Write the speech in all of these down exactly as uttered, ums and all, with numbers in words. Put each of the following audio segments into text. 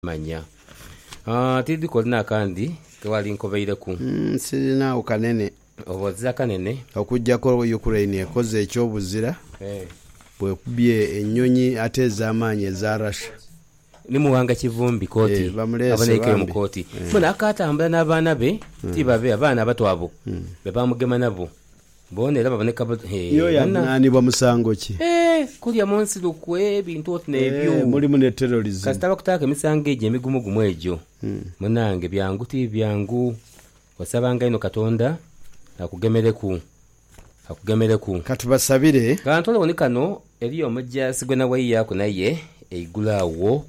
manya ah tidi kolina kandi kwali nkobeire ku mm sirina ukanene obozza kanene okujja ko Ukraine ekoze ekyobuzira eh bwe kubye ennyonyi ateza amanye za Russia ni muwanga kivumbi koti eh, aboneke mu koti eh. Bona akatambula n'abaana be mm. tibabe abaana abato abo mm. be bamugema nabo bonera baboneka he yo ya nani bwa musango ki eh kulya monsi lukwe ebintu otnebyo eh, muri mune terrorism kasitaba kutaka misango eje emigumu gumu ejo mm. munange byangu ti byangu wasabanga ino katonda akugemere ku akugemere ku katubasabire kantole onikano eriyo omujja sigwena wayi yako naye eigulawo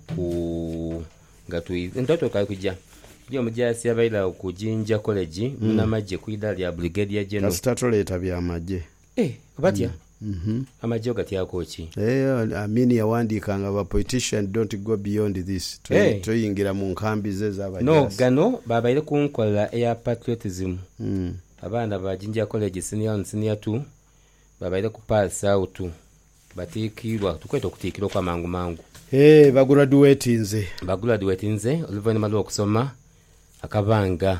ku ngatu ntoto kai kujja ndiyo mujasi abaila okujinja college mm. munamaje kuida lya brigadier general kastatoleta bya maje eh batya mhm mm amaje gati yako chi eh amini yawandikanga ba politician don't go beyond this to hey. to yingira mu nkambi ze z'abajasi no gano babaile kunkola air patriotism mm. abana bajinja college senior and senior two babaile kupasa out batikirwa tukweta okutikirwa kwa mangu mangu eh hey, bagraduate nze bagraduate nze oluvanyuma lw'okusoma akabanga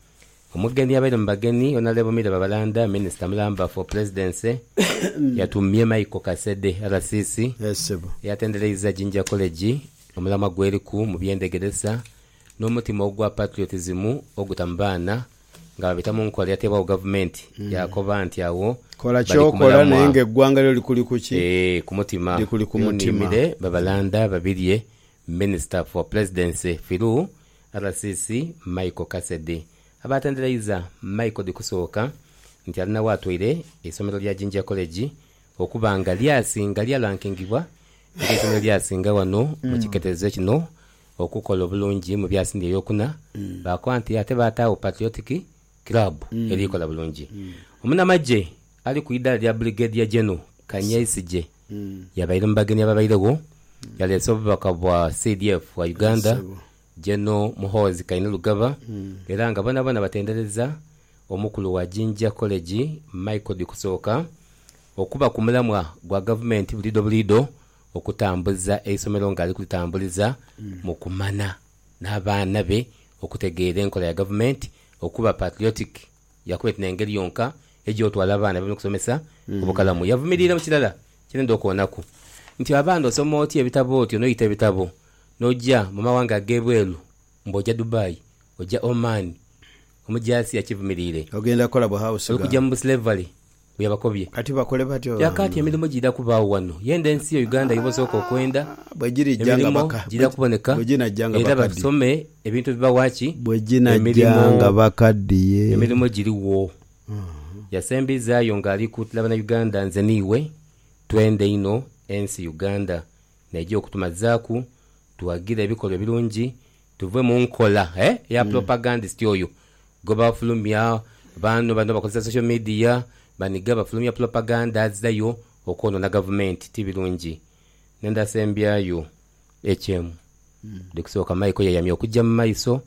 omugeni abaire mbageni honorable Mira Babalanda minister mulamba for presidency yatumye Michael Kasede R C C yes yatendereza Jinja College omulama gweri ku mu byendegeresa n'omutima ogwa patriotism ogutambana nga bitamu nkola yateba government mm. yakoba anti awo kola chokola nenge gwanga lyo likuli kuki eh kumutima likuli kumutima Babalanda babirye minister for presidency firu R C C Michael Kasede abatendereza Michael dikusoka nti alina watwire esomero lya Jinja College okubanga lyasinga lyalankingibwa esomero lyasinga wano mu kiketezo kino okukola obulungi mu byasindi yokuna mm. bakwanti ate batawo patriotic club mm. erikola bulungi mm. omunamaje ali kuidala lya brigadier general Kanyaisije mm. yabaire mbageni ababairewo mm. yalesoba kabwa C D F wa Uganda yes, General Muhozi Kaine Lugaba mm. era nga bana bana batendereza omukulu wa Jinja College Michael Dikusoka okuba kumulamwa gwa government bulido bulido okutambuza esomero ngali kutambuliza mm. mu kumana n'abaana be okutegeera enkola ya government okuba patriotic yakwetna engeri yonka ejo twala abaana be okusomesa mm. obukalamu yavumirira mu kirala kirendo okonaku nti abando somo oti ebitabo oti no yite ebitabo nojja mama wanga gebwelu mboja Dubai oja Oman omujasi yakivumirire ogenda kola bo house okujja mu slavery uyabakobye kati bakole batyo yakati emilimo jida kubawo wano yende ensi ya Uganda yibosoko kwenda bwejiri janga baka jida kuboneka bwejina janga baka era basome ebintu bibawachi bwejina janga bakadiye emilimo jiriwo mm -hmm. yasembiza yongali kutlabana Uganda nzeniwe twende ino ensi Uganda najyo kutumazaku tuwagira ebikolo birungi tuve mu nkola eh ya mm. propaganda styoyo goba fulumya bano bano bakozesa social media baniga bafulumya propaganda zayo okono na government tibirungi nenda sembyayo H M mm. dikusoka Michael yayamye okujja mu maiso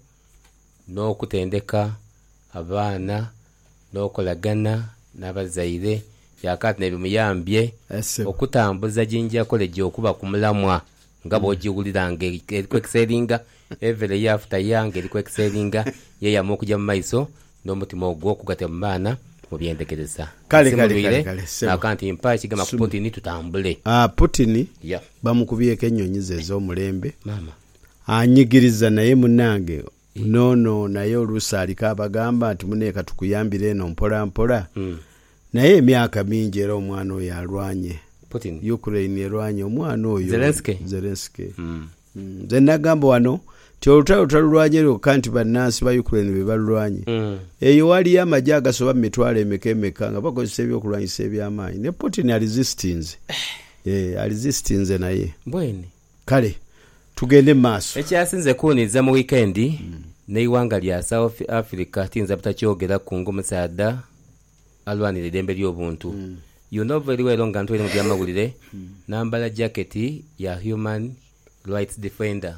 no kutendeka abana no kolagana nabazaire yakati nebimuyambye okutambuza Jinja College okuba kumulamwa ngabo ojiwulirange ekwexcelinga every after yange ekwexcelinga ye yamu kujja mu maiso n'omutima ogwo kugata mu bana mu byendegereza kale kale kale kale akanti impachi gama ku Putin tutambule ah Putin yeah bamukubiyeko ennyonyi ze z'omulembe mama anyigiriza naye munange nono naye olusali kabagamba ati muneka tukuyambire eno mpola mpola mm. naye emyaka mingi era omwana oyo alwanye Putin Ukraine erwanye omwana oyo Zelensky Zelensky mm. mm. zenna gambo wano kyolutalo talulwanye lyo kanti bannansi ba Ukraine be balwanye mm. eyo wali amaje agasoba mitwale emekemeka nga bakozesa ebyokulwanyisa ebyamaanyi ne Putin resistance eh resistance naye bweni kale tugende maso ekyasinze kuniza mu weekend mm. ne iwanga lya South Africa tinza butakyogera ku ngomusada alwanire edembe ly'obuntu mm. you know very well nga ntwere mu byamawulire mm. nambala jacket ya human rights defender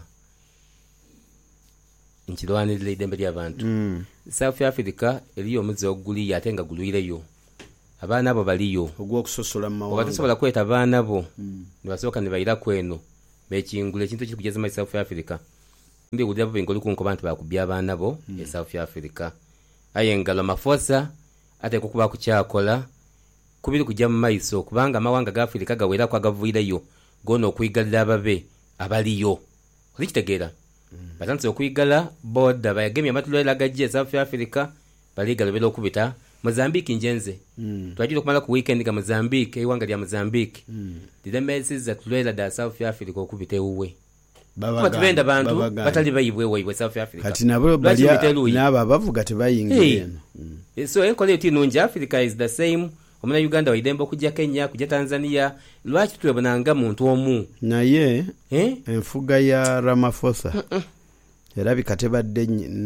nchilwanire edembe ly'abantu mm. South Africa eliyo omuze oguli yatenga guluireyo abana abo baliyo ogwo kusosola mu mawanga obatasobola kweta abana bo mm. nibasoka nibayira kweno bekingule ekintu kiri kugeza mu South Africa ndi kudya bingo likunko bantu bakubya abaana bo e South Africa aye ngalo mafosa ate kukuba kuchakola kubiri kujja mu maiso kubanga amawanga ga Africa gawera kwa gavuireyo gono okwigalira ababe abaliyo olikitegeera batanze okwigala boda bayagemye amatulwela gajje South Africa baligala belo okubita Mozambique njenze mm. twajira kumala ku weekend ga Mozambique iwanga lya Mozambique mm. didemezi za tulwela da South Africa okubite uwe baba batubenda bantu batali bayibwe wewe South Africa kati nabo bali naba bavuga tebayingira hey. mm. so enkole eti nunji Africa is the same omuna Uganda waidembo kujja Kenya kujja Tanzania lwaki tulebonanga muntu omu naye eh enfuga ya Ramaphosa mm -mm. era bikatebadde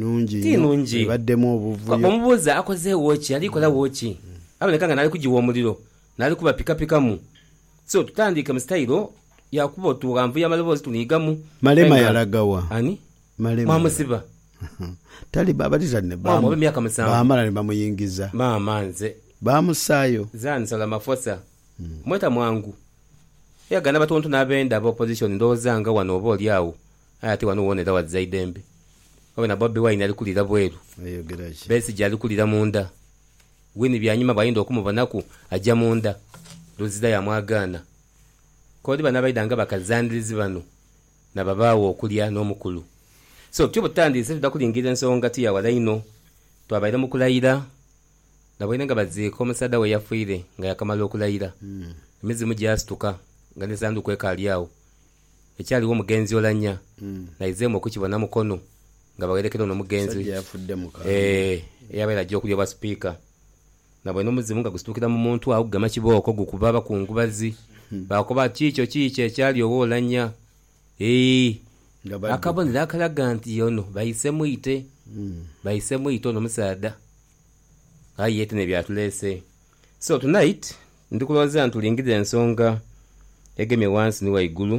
nungi baddemu obuvuyo omubuza akoze wochi alikola wochi mm. abonekanga nali kujiwa omuliro nali kuba pika pika mu so tutandika mu style ya kubo tugamvu ya malobozi tunigamu malema yalagawa ani malema mamusiba tali baba tizanne ba mu myaka musamba bamala ne bamuyingiza mama nze bamusayo zani sala mafosa mm. mweta mwangu ya gana batonto nabenda ba opposition ndozanga wano oboli yawo ati wano wone dawa zaidembe owe na Bobby Wine ali kulira bweru ayo geraje besi jali kulira munda wini byanyuma bayindo okumubanaku ajja munda luzida ya mwagana kodi bana baidanga bakazandirizi bano na babawo okulya n'omukulu so tubo tandise tudakulingira ensonga tiya walaino twabaira mu kulayira naboinanga baziko omusada we yafuire nga yakamala okulayira mm. emizimu gyasituka nga ne sanduku ekaliawo ekyaliwo omugenzi olanya mm. naizemu okukibona mukono nga bawerekera n'omugenzi yafudde muka eh yabaira ajja okulya bwa speaker naboina omuzimu nga gusitukira mu muntu awo gama kibooko gukuba bakungubazi mm. bakoba kicho kicho ekyali owo olanya eh akabonera akalaga nti yono bayise muite mm. bayise muite ono musada ayi yete ne byatulese so tonight ndikuloza ntulingire ensonga egeme wansi ni waigulu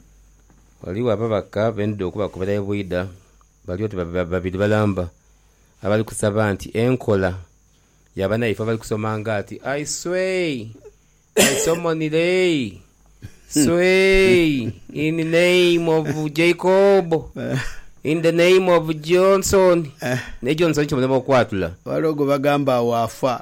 waliwo ababaka bendo kuba kubera bwida baliyo babiri balamba abali kusaba nti enkola yabana ifa bali kusomanga ati I sway I somonile sway in the name of Jacob in the name of Johnson ne Johnson chomwe bokwatula walogo bagamba wafa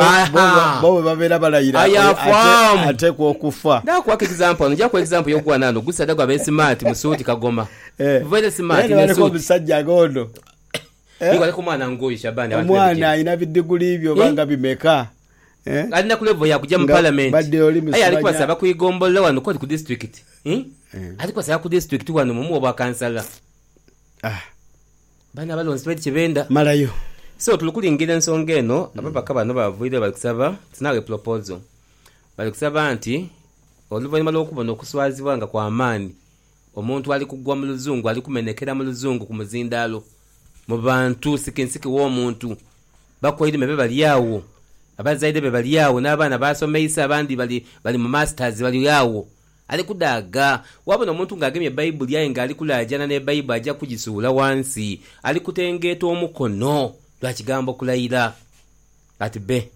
bo babera balayira ate ate ko kufa da kwa example nja kwa example yokuwa nano gusada gwa be smart musuti kagoma vele smart ne suti bisajja gondo iko ale kumwana ngoyi Shabani omwana ina bidiguli ibyo banga bimeka eh alina ku level ya kujja mu parliament ayi alikuwa saba kuigombola wano ko ku district eh alikuwa saba ku district wano mu mwa kansala ah bana balonzi bali kibenda malayo so tulukulingira ensonga eno ababaka bano bavuire bali kusaba tinawe proposal bali kusaba nti oluvanyuma lw'okubona okuswazibwa nga kwa amaani omuntu ali kugwa mu luzungu ali kumenekera mu luzungu ku muzindalo mu bantu sikinsiki w'omuntu bakoyire mebe bali yawo abazaide be bali yawo n'abaana basomeisa abandi bali bali mu masters bali yawo ali kudaga wabona omuntu ng'agemye Bible yaye nga ali kulajana ne Bible ajja kugisuula wansi ali kutengeeta omukono lwa kigambo kulayira ati be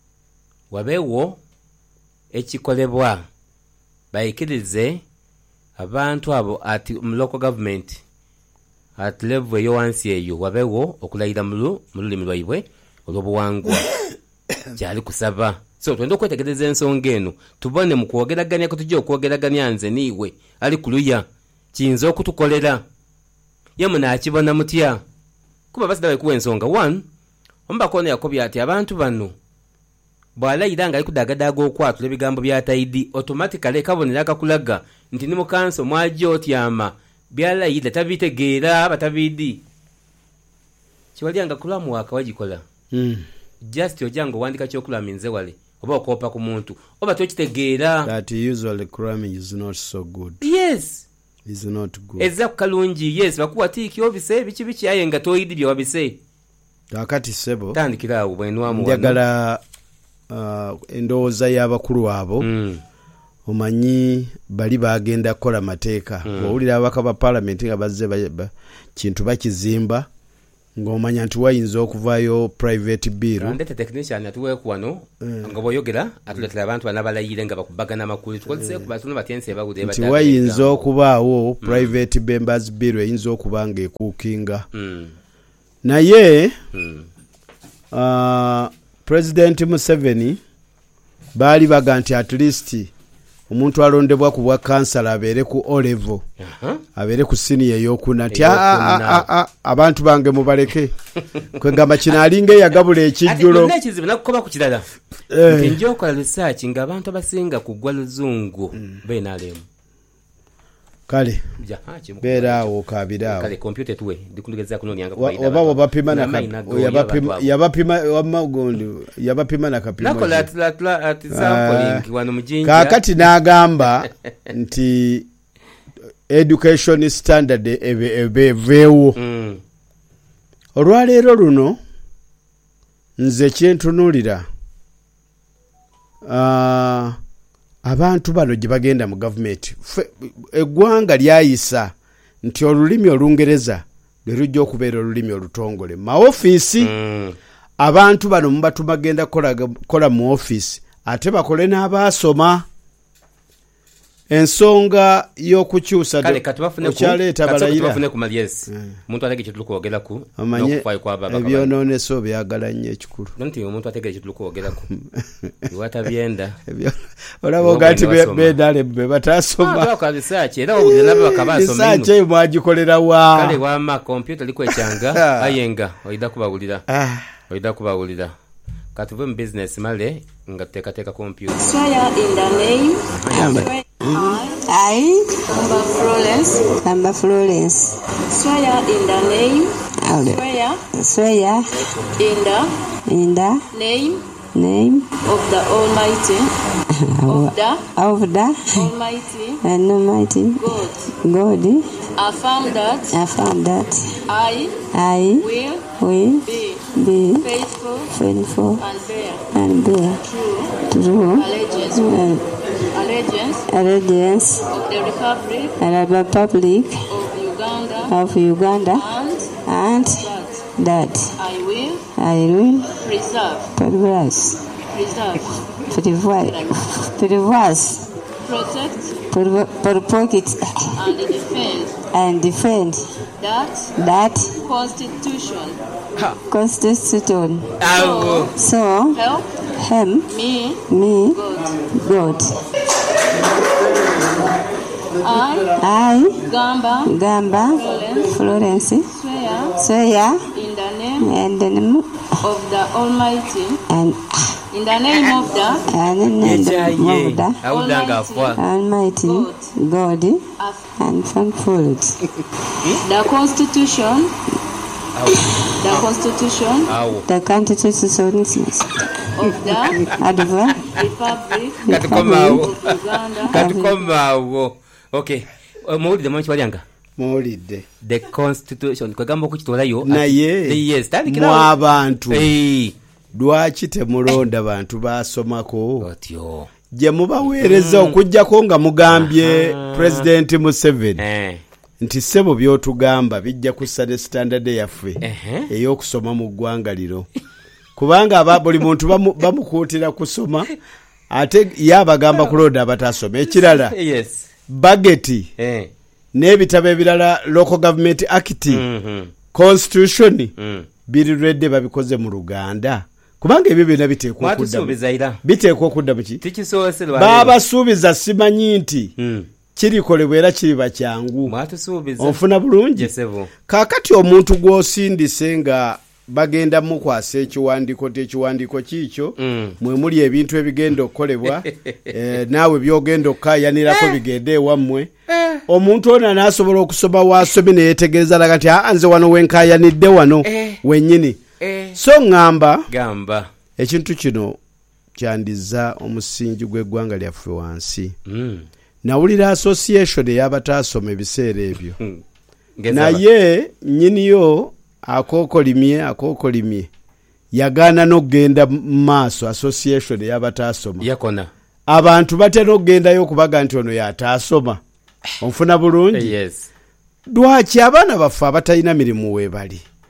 wabewo ekikolebwa bayikirize abantu abo ati mu local government at level eyo wansi eyo wabewo okulayira mu lulimi lwaibwe olw'obuwangwa kyali kusaba so twende okwetegereza ensonga eno tubone mu kwogeraganya ko tujja okwogeraganya nze niiwe ali kuluya kiyinza okutukolera yemu naakibona mutya kuba basidawe kuwa ensonga one omubakono yakobya ati abantu bano bwalayira nga ali kudagadaaga okwatula ebigambo bya taidi automatically kabonera kakulaga nti ni mukanso mwaji otyama byalayira tabitegeera batabidi kiwalyanga kulamu waka wagikola mm. just ojango wandika kyokulaminze wale oba okopa ku muntu oba tokitegeera that usually crime is not so good yes is not good eza kalungi yes bakuwatiki obise bichi bichi aye nga toyidi byo wabise takati sebo tandikira awo bwenwamu njagala uh, endowooza y'abakulu abo mm. omanyi bali bagenda kola mateeka mm. owulira abaka ba parliament nga bazze ba, kintu bakizimba ng'omanya nti wayinza okuvayo private bill andete technician atuweeku wano nga bw'oyogera atuletera abantu bana balayire nga bakubagana amakulu tukozeseeku batunu batyense bawulire nti wayinza okubaawo private members bill eyinza okuba nga ekuukinga naye uh, President Museveni baali baga nti at least omuntu alondebwa ku bwa kansala abeere ku O level uh-huh. abeere ku senior ey'okuna nti abantu bange mubaleke kwegamba kino alinga eyagabula ekijjulo ekizibu nakukoba ku kirala nti njokola research nga abantu abasinga kugwa luzungu benalemu kale beeraawo kaabiraawo kale kompyuta tuwe ndikulugeza kunonyanga oba wabapima na yabapima yabapima wamagondi yabapima na kapima nako la la la at sampling wano mujinja kakati n'agamba nti education standard ebe ebe vewo olwaleero luno nze kyentunulira ah abantu bano gye bagenda mu government eggwanga lyayisa nti olulimi olungereza lwe lujja okubeera olulimi olutongole ma office mm. abantu bano mubatu bagenda kola, kola mu office ate bakole n'abaasoma ensonga y'okukyusa okyaleeta balayira ku malyesi omuntu ategeke kye tuli kwogeraku n'okufaayo kw'abo ebyonooneso byagala nnyo ekikulu nti omuntu ategeke kye tuli kwogeraku iwatabyenda olaba ogati bedale be bataasoma risaaki eyo mwagikolera wa kale wama kompyuta likwekyanga ayenga oida kubawulira oida kubawulira katuve mu business male nga tuteekateeka kompyuta swear in the name I, Number Florence. Number Florence. Swear in the name. Swear. Swear. In the. In the. Name. Name. Of the Almighty. of the. Of the. Almighty. And Almighty. God. God. Affirm that. Affirm that. I. I. Will. Will. Be. Be. Faithful. Faithful. And bear. And bear. True. True. Allegiance. Uh, Allegiance, allegiance of the Republic, and the Republic of Uganda, of Uganda, and, and that, that I will, I will preserve, preserve, preserve, preserve, protect, protect, and defend, and defend that, that Constitution, ha. Constitution. So, so help, help me, me, God. God. I, I, Gamba, Gamba, Florence, swear, swear, in the name, and the name of the Almighty, and in the name of the, and in the name of the Almighty, Almighty God, God and thankful. The Constitution, the Constitution, the Constitution of the Republic of Uganda. Katukomaawo. Okay. Mawulidde mwanchi walyanga? Mawulidde. The Constitution. Kwegamba okukitolayo. Naye. Yes. Mu abantu. Hey. Lwaki temulonda bantu basomako? Otyo. Gye mubaweereza okujjako nga mugambye President Museveni. Eh. Nti sebo byotugamba bijja kussa ne standard yaffe ey'okusoma mu ggwanga liro. Kubanga aba buli muntu bamukuutira kusoma ate yabagamba kulonda abatasoma ekirala yes. Bageti eh. N'ebitabo ebirala Local Government Act mm-hmm. Constitution mm. birirwedde babikoze mu Luganda kubanga ebyo byonna biteekwa okudda biteekwa okudda mu ki babasuubiza simanyi nti mm. kirikolebwa era kiriba kyangu onfuna bulungi kaakati omuntu gw'osindise nga bagenda mukwasa ekiwandiiko tekiwandiiko kiikyo mm. mwe muli ebintu ebigenda okukolebwa eh, naawe byogenda okukaayanirako bigende ewammwe eh. Omuntu ono n'asobola okusoma waasomye ne yeetegereza laga nti nze wano wenkaayanidde wano eh. wennyini eh. So ŋŋamba gamba ekintu kino kyandiza omusingi gw'eggwanga lyaffe wansi mm. Nawulira association ey'abataasoma ebiseera ebyo mm. naye nnyiniyo akookolimye akookolimye yagaana n'okgenda maaso association ey'abataasoma yakona abantu batera okgendayo okubaga nti ono yataasoma onfuna bulungi yes. Lwaki abaana baffe abatalina mirimu weebali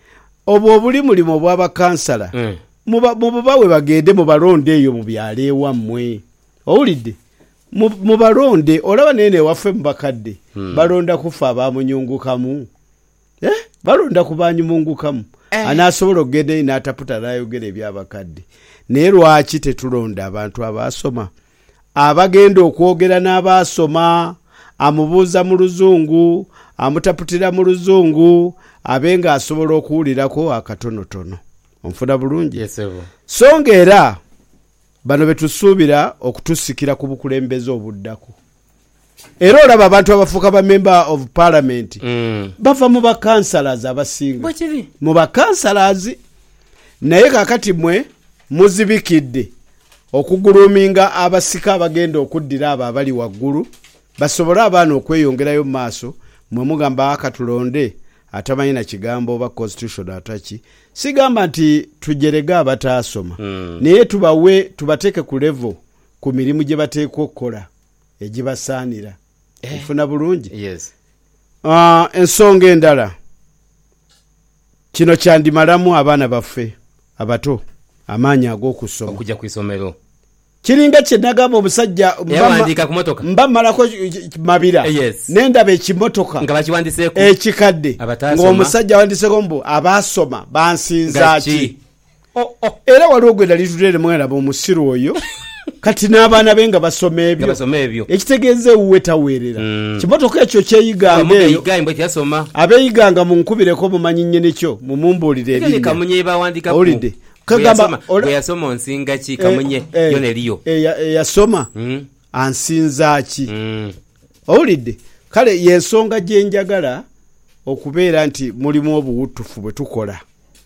obwo obuli mulimu obw'abakansala Mm. mubawe bagende mu balonde eyo mu byalo ewammwe owulidde mu balonde olaba nene ewaffe mu bakadde balonda kufa abamunyungukamu eh balonda kubanyumungukamu anaasobola okugenda eyo n'ataputa n'ayogera ebyabakadde naye lwaki tetulonda abantu abaasoma abagenda okwogera n'abaasoma amubuuza mu luzungu amutaputira mu luzungu abe nga asobola okuwulirako akatonotono onfuna bulungi yes, songa era bano betusuubira okutusikira ku bukulembeze obuddako era olaba abantu abafuuka ba member of parliament mm. bava mu bakansalazi abasinga mu bakansalazi naye kakati mwe muzibikidde okuguluminga abasika abagenda okuddira abo abali waggulu basobole abaana okweyongerayo mu maaso mwe mugamba akatulonde atamanyi na kigambo oba constitution ataki sigamba nti tujerega abataasoma mm. naye tubawe tubateeke ku level ku mirimu gye bateekwa okukola egibasaanira eh. Ofuna bulungi yes. uh, ensonga endala kino kyandimalamu abaana baffe abato amaanyi ag'okusoma okujja ku isomero kiringa kye nagamba omusajja yawandiika ku motoka mba malako mabira yes. nendaba ekimotoka nga bakiwandiseeko ekikadde ng'omusajja awandiseeko mbu abaasoma bansinza ki oh, oh. Era waliwo gwe nali tutere mweraba omusiru oyo kati n'abaana be nga basoma ebyo ekitegeeza ewuwe taweerera mm. kimotoka ekyo kyeyiganga eyo abeeyiganga munkubireko mumanyi nnyo nekyo mumumbuulire erinnya olidde yasoma onsinga ki kamunye yo neliyo yasoma ansinza ki owulidde kale yensonga gye njagala okubeera nti mulimu obuwutufu bwe tukola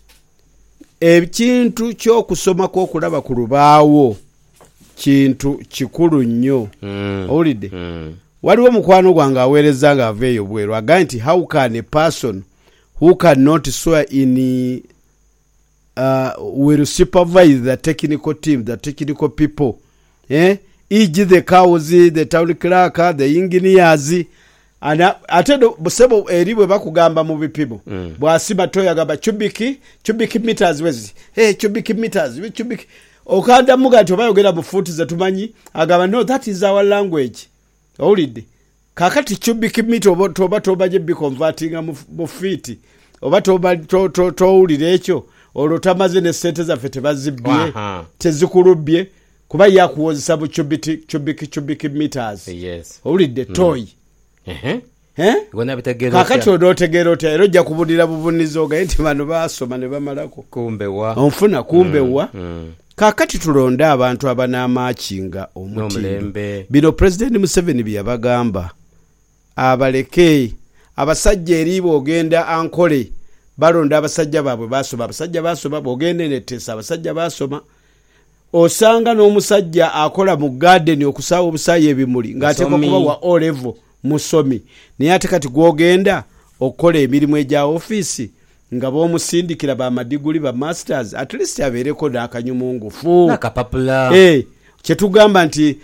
ekintu ky'okusoma kw'okulaba ku lubaawo kintu kikulu nnyo owulidde waliwo mukwano gwange aweereza nga ava eyo bweru agambye nti how can a person who cannot swear in Uh, will supervise the technical team, the technical people, eh? for example the cows, the town clerk, the engineers, and ate busebo eriwe bakugamba mu bipibo mm. bwasiba toya gaba cubic cubic meters wezi hey cubic meters we cubic okanda mugati obayogera mu futi za tumanyi agaba no that is our language owulidde kakati cubic meter oba toba toba je be converting mu feet oba toba to to towulire ekyo olwo tamaze ne sente zaffe tebazibbye tezikulubye kuba yakuwozesa bu cubic cubic cubic meters yes owulidde toy ehe eh gona bitegeero kakati odotegeero ota ero jja kubulira buvunizo ga enti bano baasoma ne bamalako kumbe wa onfuna kumbe mm, wa mm. kakati tulonda abantu abanamachinga omutindo bino president Museveni byabagamba abaleke abasajja eribo ogenda ankole balonda abasajja babwe basoma abasajja basoma bogende netesa abasajja basoma osanga n'omusajja akola mu garden okusawa obusayi ebimuli ng'ateekwa kuba wa O level musomi naye ate kati gwogenda okukola emirimu egya ofiisi nga b'omusindikira ba madiguli ba masters at least abeereko n'akanyumungufu nakapapula eh kyetugamba nti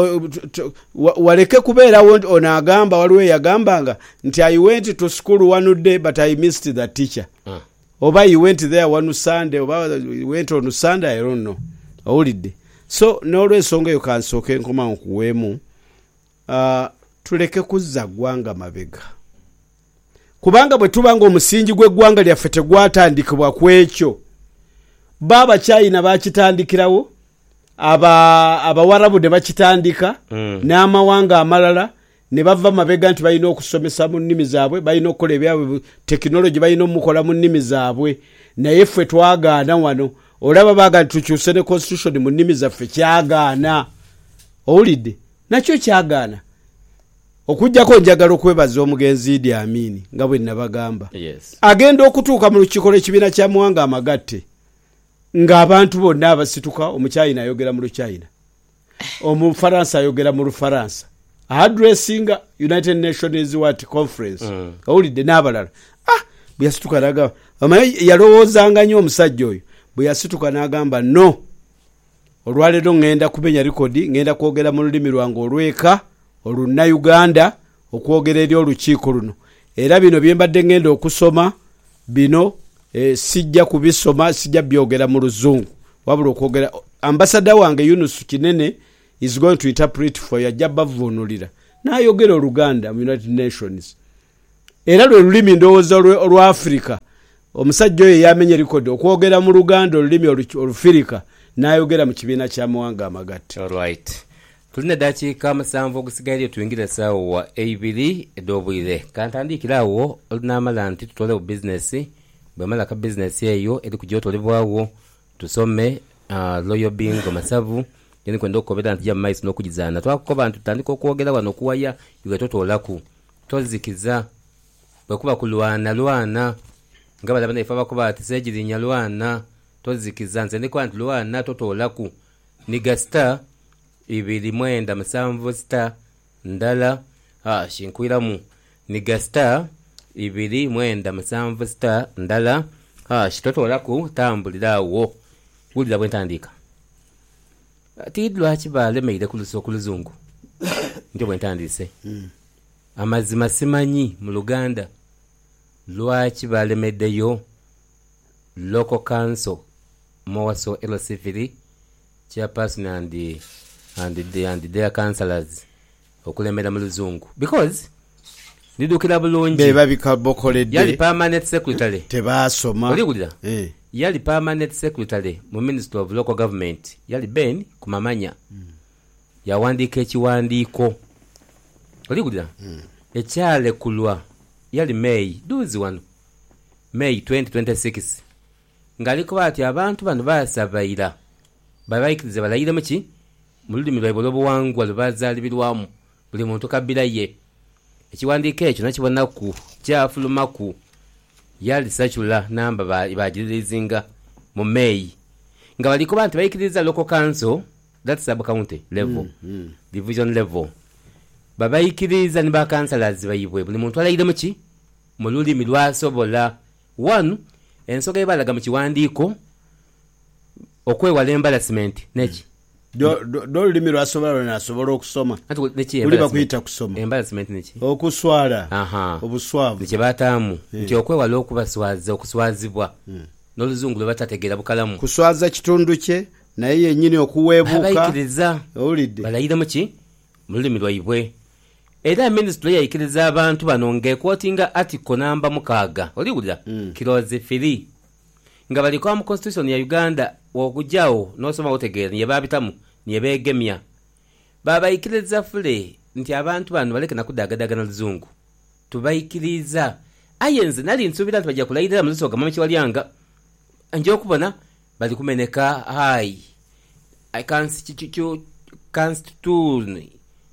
waleke kubeerawo ono agamba waliwo eyagambanga nti I went to school one day but I missed the teacher uh. oba you went there one Sunday oba you went on Sunday I don't know owulidde so n'olwensonga eyo kansooke nkoma nkuweemu uh, tuleke kuzza ggwanga mabega kubanga bwe tubanga omusingi gw'eggwanga lyaffe tegwatandikibwa ku ekyo baba China bakitandikirawo aba abawarabu ne bakitandika mm. n'amawanga amalala ne bava mabega nti balina okusomesa mu nnimi zaabwe balina okukola ebyabwe technology balina omukola mu nnimi zaabwe naye ffe twagaana wano olaba baga tukyuse ne constitution mu nnimi zaffe kyagaana owulidde nakyo kyagaana okujjako njagala okwebaza omugenzi Idi Amin nga bwe nabagamba yes. agenda okutuuka mu lukikolo ekibiina kya muwanga amagatte ng'abantu bonna abasituka omukyayina ayogera mu Luchina omufaransa ayogera mu Lufaransa addressing United Nations what conference mm. owulidde n'abalala ah bwe yasituka n'agamba amaye yalowoozanga nnyo omusajja oyo bwe yasituka n'agamba no olwaleero ngenda kumenya likodi ngenda kwogera mu lulimi lwange olweka olunna Uganda okwogera eri olukiiko luno era bino bye mbadde ngenda okusoma bino eh, sijja kubisoma sijja byogera mu luzungu wabula okwogera ambassador wange Yunus Kinene is going to interpret for ya jabba vunulira n'ayogera Oluganda mu United Nations era lwe lulimi ndowooza olwa Africa omusajja oyo yamenye record okwogera mu Luganda olulimi olufirika n'ayogera mu kibiina kya Muwanga Amagatte. Alright, tulina dakiika musanvu okusigaire tuyingire saawa eibiri ed'obwire kantandikirawo olunamala nti tutole business bwemala ka business eyo eri kujotolebwawo tusome uh, loyo bingo masavu yani kwenda okukobera nti ya mais n'okugizana twakukoba nti tutandika okwogera wano okuwaya yuga totolaku tozikiza bwekuba kulwana lwana nga balabana ifa bakuba ati sejirinya lwana tozikiza nze ndiko nti lwana totolaku ni gasta ibiri mwenda musanvu star ndala ah shinkwiramu ni gasta ibiri mwenda musanvu star ndala ah shitotolaku tambulirawo gulira bwentandika ati lwaki balemeire kuluso kuluzungu ndio bwentandise mm. amazima simanyi mu Luganda lwaki balemeddeyo local council Mowaso L C V chairperson and the, and the, and their councillors okulemera mu luzungu because nidukira bulungi beba bikabokoledde yali permanent secretary tebasoma oligulira eh yali permanent secretary mu Ministry of Local Government yali Ben Kumamanya mm. yawandika ekiwandiiko oligulira mm. ekyale kulwa yali May duzi wano May twenty twenty-six ngaliko bati abantu bano basabaira babayikirize balayira muki mu lulimi lwa bolobuwangwa lubazalibirwamu buli muntu kabira ye ekiwandiiko ekyo nakibona ku kyafulumaku yali sachula namba bagirizinga mu May nga baliko bantu bayikiriza local council that's sub county level mm, mm. division level babayikiriza ni ba councillors bayibwe buli muntu alayira muki mu lulimi lwasobola one ensoga ebalaga mu kiwandiiko okwewala embarrassment neki do do lulimi lwasobola nasobola okusoma uli bakuyita kusoma embarrassment neki okuswala aha obuswavu neki bataamu nti okwewala okubaswaza okuswazibwa mm. n'oluzungu lwe batategeera bukalamu kuswaza kitundu kye naye yennyini okuweebuka abayikiriza owulidde balayira muki mu lulimi lwaibwe era ministry yayikiriza abantu bano ng'ekwotinga article namba mukaaga oliwulira mm. kirozi firi nga baliko mu constitution ya Uganda okujjawo n'osoma otegeera niye babitamu niye beegemya babayikiriza fule nti abantu bano baleke nakudaagadagana luzungu tubayikiriza ayenze nali nsubira nti bajja kulayirira mu lusoga mama kiwalyanga nje okubona bali kumeneka hai I can't constitution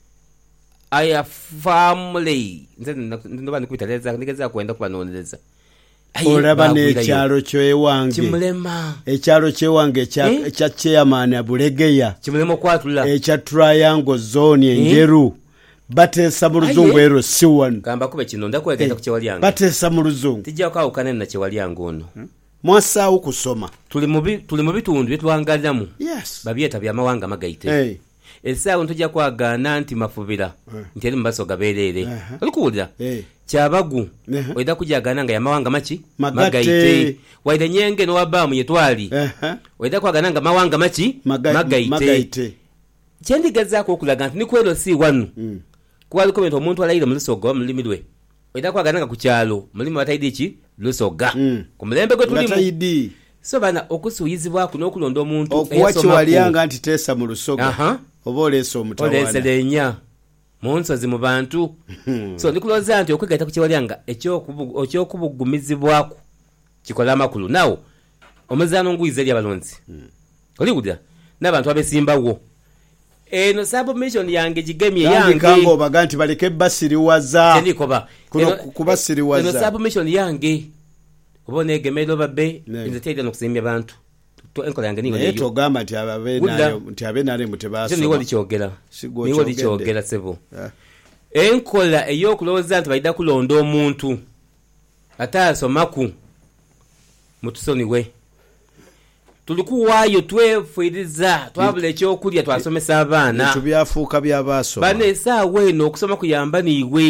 I have family nze ndo bani kuitaleza nigeza kwenda kubanonereza olaba n'ekyalo kyewange kimulema ekyalo kyewange ekya chairman Abulegeya kimulema kwatula ekya triangle zone enjeru batesa mu luzungu ero siwan kamba kube kino ndakwegenda ku Kyewalyanga batesa mu luzungu tijja kwawukana na Kyewalyanga ono mwasaawo kusoma tuli mu tuli mu bitundu byetwangaliramu yes babyeta byamawanga magaite hey. Esaawo ntujja kwagaana nti mafubira uh. nti eri mu baso gabeerere uh-huh. olikuwulira hey. kyabagu uh-huh. oida kujagaana nga yamawanga maki magaite waida nyenge n'owabaamu yetwali uh-huh. oida kwagaana nga mawanga maki Maga- magaite, magaite. kyendigezaako okulaga nti nikwero si wanu mm. kuwaliko bintu omuntu alayire mu lusoga mu lulimi lwe oida kwagaana nga ku kyalo mulimi batayidi ki lusoga mm. ku mulembe gwe tulimu batayidi so bana okusuyizibwaku n'okulonda omuntu okuwa Kyewalyanga nti teesa mu lusoga aha oba oleesa omutawaana oleeselenya mu nsozi mu bantu so ndikulooza nti okwegaita ku Kyewalyanga ekyokubugumizibwaku kikola amakulu nawo omuzaano nguyiza eri abalonzi oliwulira n'abantu abesimbawo eno submission yange gigemye yange kanga obaga nti baleke basiriwaza tendikoba kubasiriwaza eno submission yange oba neegemera babe nze teera n'okusimbya abantu enkola yange niyo naye togamba nti ababe nayo nti abe nale mutebasoma niwo likyogera niwo likyogera sebo enkola ey'okulowooza nti balida kulonda omuntu ataasomaku mutusoniwe tuli kuwaayo twefuiriza twabula ekyokulya twasomesa abaana tubyafuuka byabaasoma bane esaawa eno okusoma kuyamba niiwe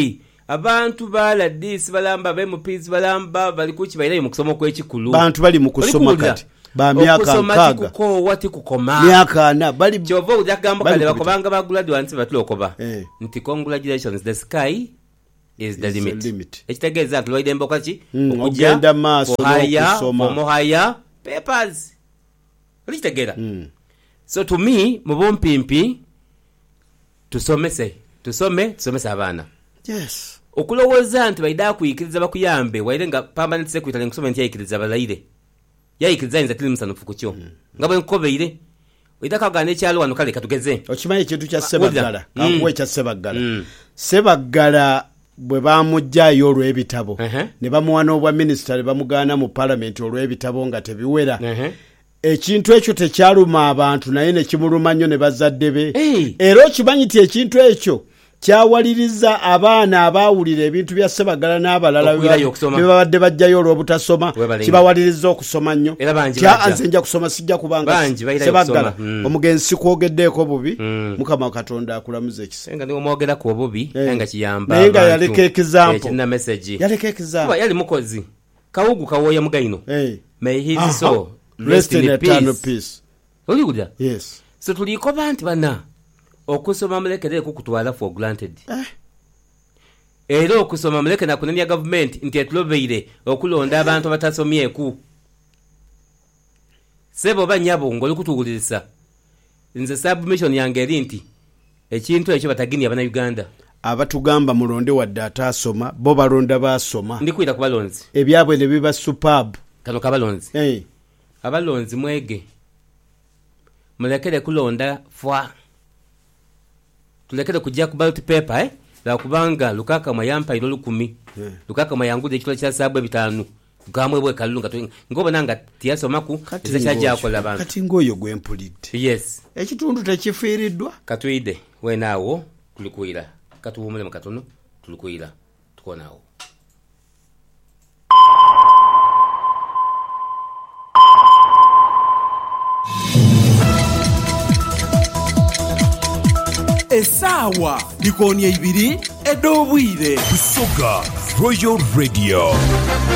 abantu bala dis balamba be mupizi balamba bali kuki bayirayo mu kusoma kw'ekikulu bantu bali mu kusoma kati ba myaka nkaaga ko wati kukoma myaka ana bali kyova ujagambo kale bakobanga ba graduates batulokoba eh. nti congratulations the sky is the limit, limit. Ekitegeeza tuloide mboka ki mm, okugenda maaso n'okusoma for higher papers olikitegera mm. So to me mu bompimpi tusomese tusome tusomese abaana yes okulowooza nti baida kuyikiriza bakuyambe waire nga permanent secretary nkusoma nti yayikiriza balaire yayikiriza nti tili musanufu kukyo mm. nga bwe nkobeire oidaka gane kyalo wano kale katugeze okimanyi ekintu kya Sebagala kankuwa ekya Sebagala mm. Sebagala bwe bamujjayo olw'ebitabo uh-huh. ne bamuwa n'obwa minisita ne bamugaana mu parliament olw'ebitabo nga tebiwera uh-huh. ekintu ekyo tekyaluma abantu naye ne kimuluma nnyo ne bazadde be hey. Era okimanyi ti ekintu ekyo kyawaliriza abaana abaawulira ebintu bya Sebagala n'abalala be babadde bajjayo olw'obutasoma kibawaliriza okusoma nnyo kya nze nja kusoma sijja kubanga Sebagala mm. omugenzi kwogeddeeko bubi mm. Mukama Katonda akulamuze ekisa nga niwo mwogera ku obubi hey. Nga kiyamba naye nga yaleka example ekina message yaleka example yali mukozi kawugu kawoya mugaino hey. May his soul rest in eternal peace olikuja yes so tuliko bantu bana okusoma mulekere kukutwala for granted eh era okusoma muleke na kunenya government nti etulobeire okulonda abantu batasomyeku sebo banyabo ngoli kutugulisa nze submission yange eri nti ekintu ekyo batagini abana Uganda abatugamba mulonde wadde atasoma bo balonda basoma ndikwira kubalonzi ebyabwe ne biba superb kano kabalonzi eh hey. Abalonzi mwege mulekere kulonda fwa tulekere kujja ku ballot paper eh la kubanga Lukaka mayampa ilo lukumi yeah. Lukaka mayangude ekilo kya sabwe bitanu gamwe bwe kalunga to ngoba nanga tiyasomaku ezachaja akola abantu kati ngoyo gwempulidde yes ekitundu tekifiiriddwa katwide we naawo tulikuira katuwumule mukatono tulikuira tukonawo Esawa likonie ibiri edobwire Busoga Royal Radio.